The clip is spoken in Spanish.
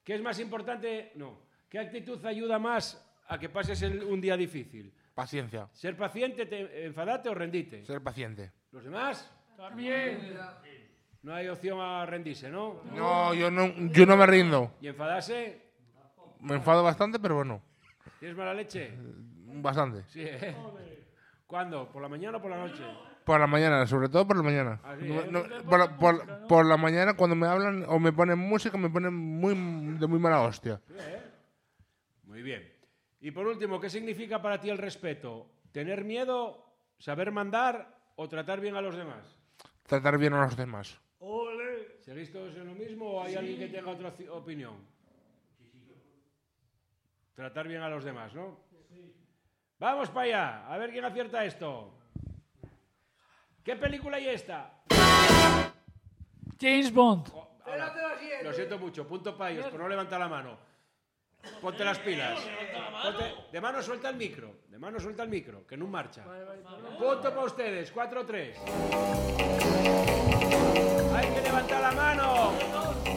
¿Qué es más importante? No. ¿Qué actitud ayuda más a que pases un día difícil? Paciencia. ¿Ser paciente, enfadarte o rendite? Ser paciente. ¿Los demás? También. No hay opción a rendirse, ¿no? No, yo no me rindo. ¿Y enfadarse? Me enfado bastante, pero bueno. ¿Tienes mala leche? Bastante. Sí, ¿eh? ¿Cuándo? ¿Por la mañana o por la noche? Por la mañana, sobre todo por la mañana. Ah, sí, Por la mañana cuando me hablan o me ponen música me ponen de muy mala hostia. Sí, ¿eh? Muy bien. Y por último, ¿qué significa para ti el respeto? ¿Tener miedo, saber mandar o tratar bien a los demás? Tratar bien a los demás. Ole. ¿Seguís todos en lo mismo o hay alguien que tenga otra opinión? Tratar bien a los demás, ¿no? Vamos para allá, a ver quién acierta esto. ¿Qué película hay esta? James Bond. Ahora, lo siento mucho, punto para ellos, por no levantar la mano. Ponte las pilas. De mano suelta el micro. De mano suelta el micro, que no marcha. Punto para ustedes, 4-3. Hay que levantar la mano.